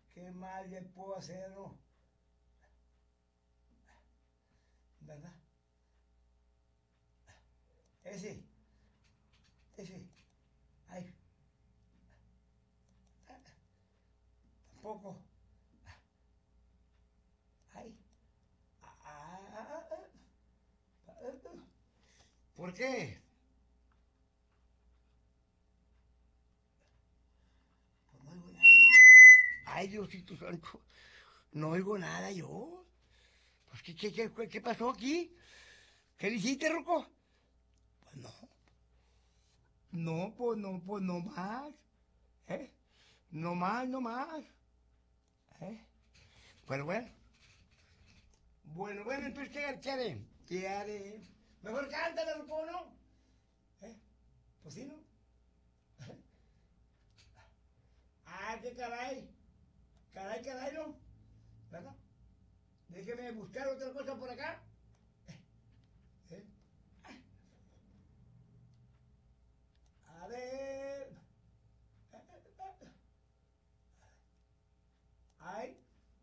¿Qué más le puedo hacer, no? ¿Verdad? Ese, ay, tampoco, ay, ah, ¿por qué? Pues no oigo nada. Ay, Diosito Santo, no oigo nada yo. Pues, ¿qué pasó aquí? ¿Qué le hiciste, Rocco? Pues no. Pues no más. ¿Eh? No más, no más. ¿Eh? Bueno, bueno. Bueno, entonces, ¿qué haré? ¿Qué haré? Mejor cántale, Rocco, ¿no? ¿Eh? Pues sí, ¿no? Ah, qué caray. Caray, ¿no? ¿Verdad? Déjeme buscar otra cosa por acá. ¿Eh? A ver. Ay.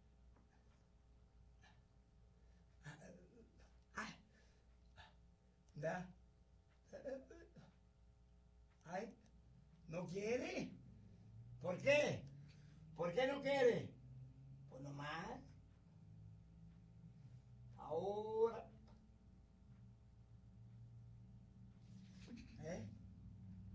Ay. Da. Ay. ¿No quiere? ¿Por qué? ¿Por qué no quiere? Pues nomás. Ahora.